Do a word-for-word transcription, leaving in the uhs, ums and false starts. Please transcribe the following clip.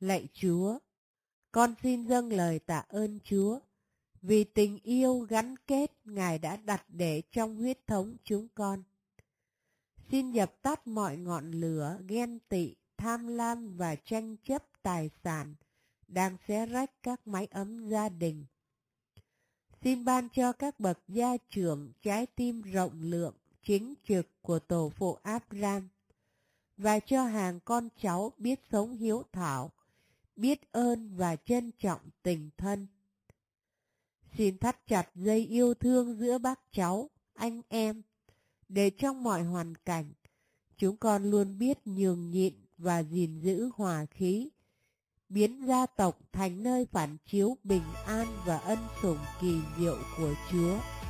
Lạy Chúa, con xin dâng lời tạ ơn Chúa vì tình yêu gắn kết Ngài đã đặt để trong huyết thống chúng con. Xin dập tắt mọi ngọn lửa ghen tị, tham lam và tranh chấp tài sản đang xé rách các mái ấm gia đình. Xin ban cho các bậc gia trưởng trái tim rộng lượng, chính trực của tổ phụ Abraham và cho hàng con cháu biết sống hiếu thảo, biết ơn và trân trọng tình thân. Xin thắt chặt dây yêu thương giữa bác cháu, anh em, để trong mọi hoàn cảnh, chúng con luôn biết nhường nhịn và gìn giữ hòa khí, biến gia tộc thành nơi phản chiếu bình an và ân sủng kỳ diệu của Chúa.